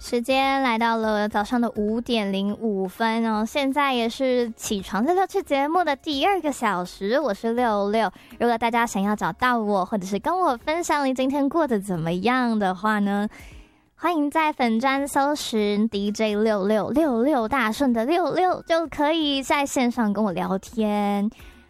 时间来到了早上的5:05哦，现在也是起床六六去节目的第2个小时，我是六六。如果大家想要找到我，或者是跟我分享你今天过得怎么样的话呢，欢迎在粉专搜寻 DJ 6666大顺的66，就可以在线上跟我聊天。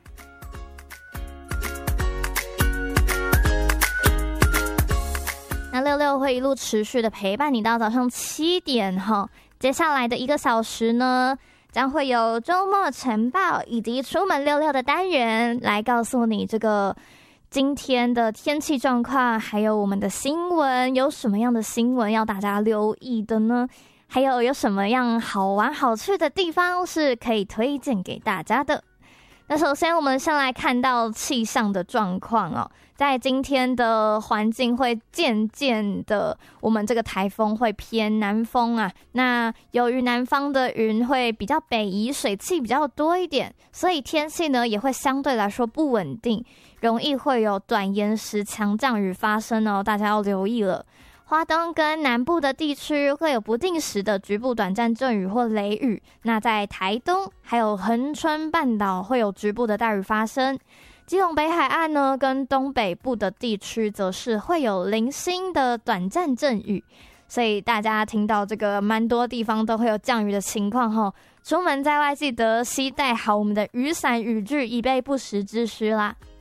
那66会一路持续的陪伴你到早上7点哈。接下来的1个小时呢，将会有周末晨报以及出门66的单元来告诉你这个今天的天气状况，还有我们的新闻，有什么样的新闻要大家留意的呢？还有什么样好玩好去的地方是可以推荐给大家的？那首先我们先来看到气象的状况哦，在今天的环境会渐渐的，我们这个台风会偏南风啊。那由于南方的云会比较北移，水汽比较多一点，所以天气呢也会相对来说不稳定，容易会有短延时强降雨发生哦，大家要留意了。花东跟南部的地区会有不定时的局部短暂阵雨或雷雨，那在台东还有恒春半岛会有局部的大雨发生。基隆北海岸呢跟东北部的地区则是会有零星的短暂阵雨，所以大家听到这个蛮多地方都会有降雨的情况后，出门在外记得携带好我们的雨伞雨具，以备不时之需啦。